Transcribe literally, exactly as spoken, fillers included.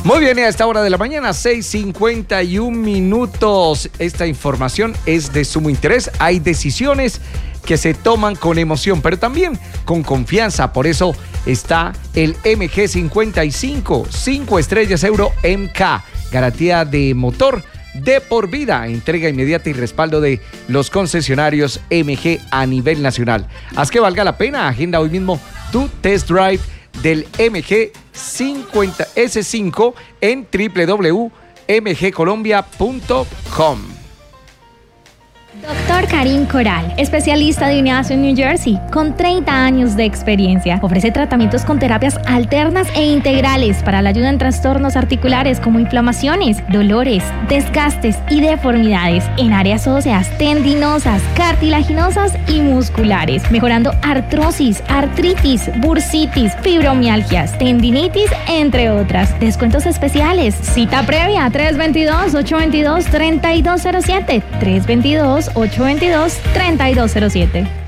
Muy bien, a esta hora de la mañana, seis cincuenta y un minutos. Esta información es de sumo interés. Hay decisiones que se toman con emoción, pero también con confianza. Por eso está el M G cincuenta y cinco, cinco estrellas Euro M K. Garantía de motor de por vida, entrega inmediata y respaldo de los concesionarios M G a nivel nacional. Haz que valga la pena, agenda hoy mismo tu test drive del M G cincuenta S cinco en doble u doble u doble u punto m g colombia punto com. Doctor Karim Coral, especialista de unidades en New Jersey, con treinta años de experiencia. Ofrece tratamientos con terapias alternas e integrales para la ayuda en trastornos articulares como inflamaciones, dolores, desgastes y deformidades en áreas óseas, tendinosas, cartilaginosas y musculares, mejorando artrosis, artritis, bursitis, fibromialgias, tendinitis, entre otras. Descuentos especiales. Cita previa tres dos dos, ocho dos dos, tres dos cero siete. tres dos dos, ocho dos dos, tres dos cero siete.